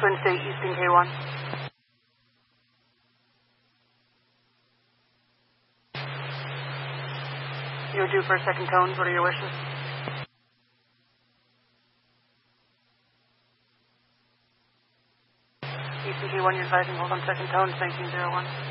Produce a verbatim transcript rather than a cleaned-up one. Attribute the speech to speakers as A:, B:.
A: Twin State, Easton K one. You're due for a second tones. What are your wishes? Easton K one, you're advising hold on second tones, nineteen oh one.